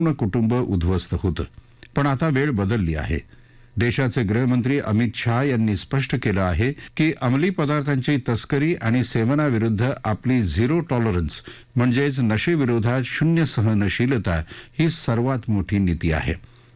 पूर्ण कुटुंब उद्ध्वस्त होतं. पण आता वेळ बदलली आहे. देशाचे गृहमंत्री अमित शाह यांनी स्पष्ट केलं आहे की अंमली पदार्थांची तस्करी आणि सेवनाविरुद्ध आपली झिरो टॉलरन्स म्हणजेच नशेविरोधात शून्य सहनशीलता ही सर्वात मोठी नीती आहे.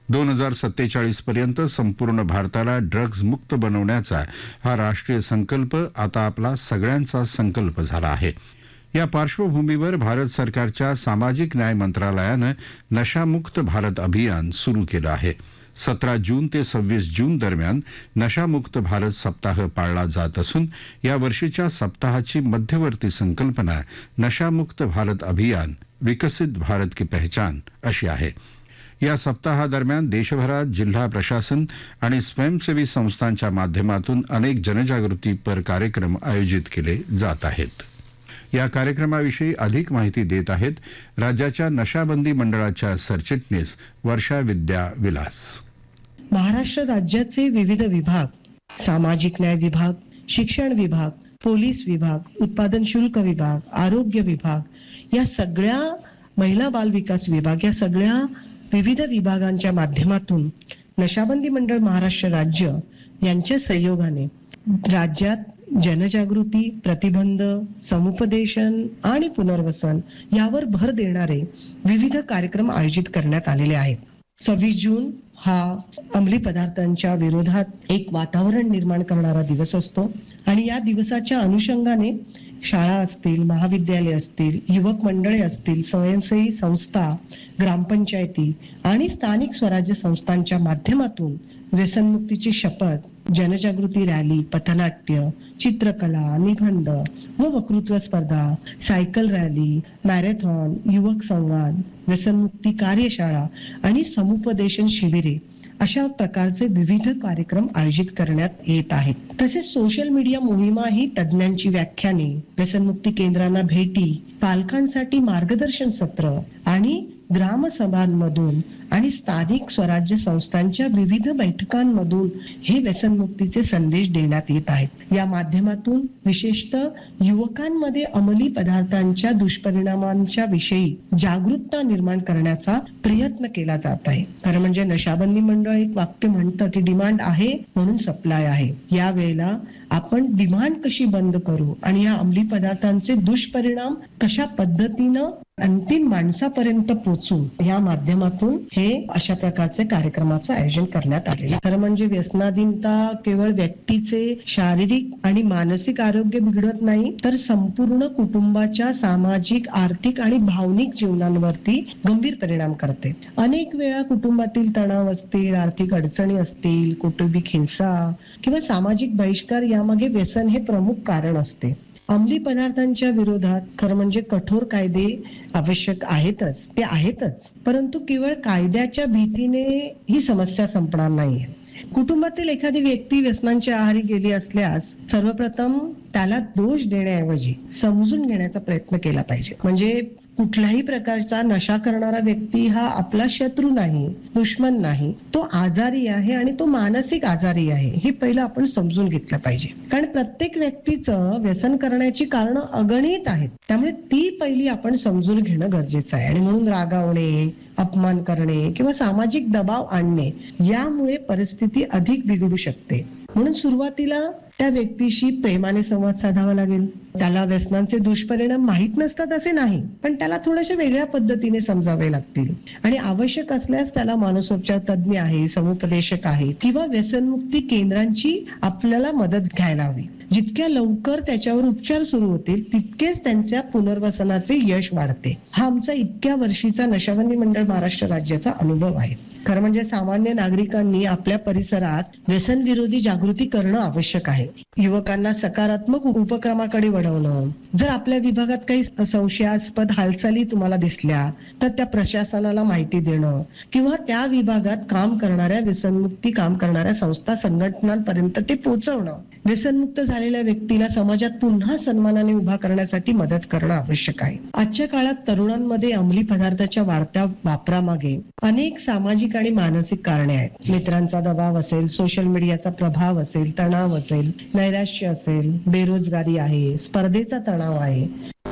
2047 पर्यंत संपूर्ण भारताला ड्रग्ज मुक्त बनवण्याचा हा राष्ट्रीय संकल्प आता आपला सगळ्यांचा संकल्प झाला आहे. या पार्श्वभूमीवर भारत सरकारच्या सामाजिक न्याय मंत्रालयानं नशामुक्त भारत अभियान सुरू केलं आहे. 17 जून ते 26 जून दरम्यान नशामुक्त भारत सप्ताह पाळला जात असून या वर्षीच्या सप्ताहाची मध्यवर्ती संकल्पना नशामुक्त भारत अभियान विकसित भारत की पहचान अशी आहे. या सप्ताहादरम्यान देशभरात जिल्हा प्रशासन आणि स्वयंसेवी संस्थांच्या माध्यमातून अनेक जनजागृतीपर कार्यक्रम आयोजित केले जात आहेत. या कार्यक्रमाविषयी अधिक माहिती देत आहेत राज्याच्या नशाबंदी मंडळाच्या सरचिटणीस वर्षा विद्या विलास. महाराष्ट्र राज्याचे विविध विभाग, सामाजिक न्याय विभाग, शिक्षण विभाग, पोलीस विभाग, उत्पादन शुल्क विभाग, आरोग्य विभाग, या सगळ्या महिला बाल विकास विभाग, या सगळ्या विविध विभागांच्या माध्यमातून नशाबंदी मंडळ महाराष्ट्र राज्य यांच्या सहयोगाने राज्यात जनजागृती, प्रतिबंध, समुपदेशन आणि पुनर्वसन यावर भर देणारे विविध कार्यक्रम आयोजित करण्यात आलेले आहेत. 26 जून हा अंमली पदार्थांच्या विरोधात एक वातावरण निर्माण करणारा दिवस असतो आणि या दिवसाच्या अनुषंगाने शाळा असतील, महाविद्यालय असतील, युवक मंडळे असतील, स्वयंसेवी संस्था, ग्रामपंचायती आणि स्थानिक स्वराज्य संस्थांच्या माध्यमातून व्यसनमुक्तीची शपथ, जनजागृती रॅली, पथनाट्य, चित्रकला, निबंध व वक्तृत्व स्पर्धा, सायकल रॅली, मॅरेथॉन, युवक संवाद, व्यसनमुक्ती कार्यशाळा आणि समुपदेशन शिबिरे अशा प्रकारचे विविध कार्यक्रम आयोजित करण्यात येत आहेत. तसेच सोशल मीडिया मोहिमाही, तज्ज्ञांची व्याख्याने, व्यसनमुक्ती केंद्रांना भेटी, पालकांसाठी मार्गदर्शन सत्र आणि ग्रामसभांमधून आणि स्थानिक स्वराज्य संस्थांच्या विविध बैठकांमधून हे व्यसनमुक्तीचे संदेश देण्यात येत आहेत. या माध्यमातून विशेषतः युवकांमध्ये अंमली पदार्थांच्या दुष्परिणामांच्या विषयी जागरूकता निर्माण करण्याचा प्रयत्न केला जात आहे. खरं म्हणजे नशाबंदी मंडळ एक वाक्य म्हणतं की डिमांड आहे म्हणून सप्लाय आहे. या वेळेला आपण डिमांड कशी बंद करू आणि या अंमली पदार्थांचे दुष्परिणाम कशा पद्धतीनं अंतिम माणसापर्यंत पोहोचू या माध्यमातून हे अशा प्रकारचे कार्यक्रमाचं आयोजन करण्यात आलेलं. खरं म्हणजे व्यसनाधीनता केवळ व्यक्तीचे शारीरिक आणि मानसिक आरोग्य बिघडत नाही, तर संपूर्ण कुटुंबाच्या सामाजिक, आर्थिक आणि भावनिक जीवनांवरती गंभीर परिणाम करते. अनेक वेळा कुटुंबातील तणाव असतील, आर्थिक अडचणी असतील, कौटुंबिक हिंसा किंवा सामाजिक बहिष्कार यामागे व्यसन हे प्रमुख कारण असते. अंमली पदार्थांच्या विरोधात खरं म्हणजे कठोर कायदे आवश्यक आहेतच, ते आहेतच, परंतु केवळ कायद्याच्या भीतीने ही समस्या संपणार नाहीये. कुटुंबातील एखादी व्यक्ती व्यसनांच्या आहारी गेली असल्यास सर्वप्रथम त्याला दोष देण्याऐवजी समजून घेण्याचा प्रयत्न केला पाहिजे. म्हणजे कुठल्याही प्रकारचा नशा करणारा व्यक्ती हा आपला शत्रू नाही, दुश्मन नाही, तो आजारी आहे आणि तो मानसिक आजारी आहे हे पहिलं आपण समजून घेतलं पाहिजे. कारण प्रत्येक व्यक्तीचं व्यसन करण्याची कारणं अगणित आहेत, त्यामुळे ती पहिली आपण समजून घेणं गरजेचं आहे. आणि म्हणून रागावणे, अपमान करणे किंवा सामाजिक दबाव आणणे यामुळे परिस्थिती अधिक बिघडू शकते. म्हणून सुरुवातीला त्या व्यक्तीशी प्रेमाने संवाद साधावा लागेल. त्याला व्यसनांचे दुष्परिणाम माहीत नसतात असे नाही, पण त्याला थोड्याशा वेगळ्या पद्धतीने समजावे लागतील आणि आवश्यक असल्यास त्याला मानसोपचार तज्ज्ञ आहे, समुपदेशक आहे किंवा व्यसनमुक्ती केंद्रांची आपल्याला मदत घ्यायला हवी. जितक्या लवकर त्याच्यावर उपचार सुरू होतील तितकेच त्यांच्या पुनर्वसनाचे यश वाढते. हा आमचा इतक्या वर्षीचा नशाबंदी मंडळ महाराष्ट्र राज्याचा अनुभव आहे. खरं म्हणजे सामान्य नागरिकांनी आपल्या परिसरात व्यसन विरोधी जागृती करणं आवश्यक आहे. युवकांना सकारात्मक उपक्रमाकडे वळवणं. जर आपल्या विभागात काही संशयास्पद हालचाली तुम्हाला दिसल्या तर त्या प्रशासनाला माहिती देणं किंवा त्या विभागात काम करणाऱ्या, व्यसनमुक्ती काम करणाऱ्या संस्था, संघटनांपर्यंत ते पोहोचवणं. व्यसनमुक्त झालेल्या व्यक्तीला समाजात पुन्हा सन्मानाने उभा करण्यासाठी मदत करणं आवश्यक आहे. आजच्या काळात तरुणांमध्ये अंमली पदार्थाच्या वाढत्या वापरामागे अनेक सामाजिक आणि मानसिक कारणे आहेत. मित्रांचा दबाव असेल, सोशल मीडियाचा प्रभाव असेल, तणाव असेल, नैराश्य असेल, बेरोजगारी आहे, स्पर्धेचा तणाव आहे,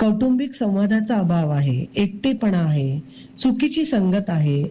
कौटुंबिक संवादाचा अभाव आहे, एकटेपणा आहे, चुकीची संगत आहे,